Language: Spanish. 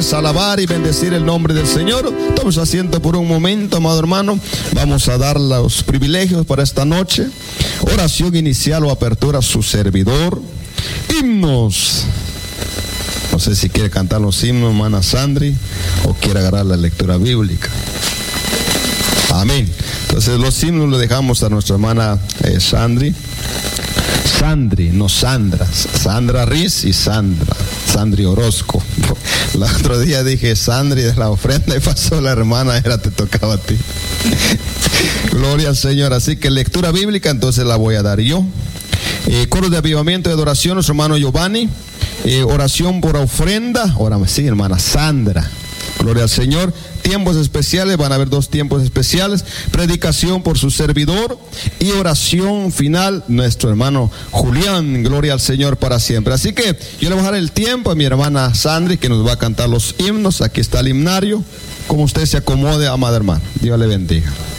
alabar y bendecir el nombre del Señor. Tome su asiento por un momento, amado hermano. Vamos a dar los privilegios para esta noche. Oración inicial o apertura a su servidor. Himnos. No sé si quiere cantar los himnos, hermana Sandri, o quiere agarrar la lectura bíblica. Amén. Entonces los himnos los dejamos a nuestra hermana Sandri, no Sandra. Sandra Riz y Sandri Orozco. El otro día dije Sandri de la ofrenda y pasó la hermana, te tocaba a ti. Gloria al Señor. Así que lectura bíblica, entonces la voy a dar yo. Coro de avivamiento y adoración, nuestro hermano Giovanni. Oración por ofrenda. Ahora sí, hermana Sandra. Gloria al Señor. Tiempos especiales, van a haber 2 tiempos especiales. Predicación por su servidor y oración final, nuestro hermano Julián. Gloria al Señor para siempre. Así que yo le voy a dejar el tiempo a mi hermana Sandri, que nos va a cantar los himnos. Aquí está el himnario. Como usted se acomode, amada hermana. Dios le bendiga.